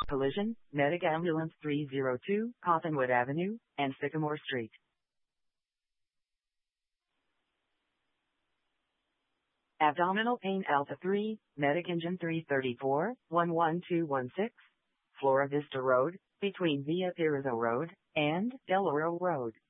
collision, Medic Ambulance 302, Cottonwood Avenue, and Sycamore Street. Abdominal pain Alpha 3, Medic Engine 334, 11216, Flora Vista Road, between Via Pirazo Road and Delaware Road.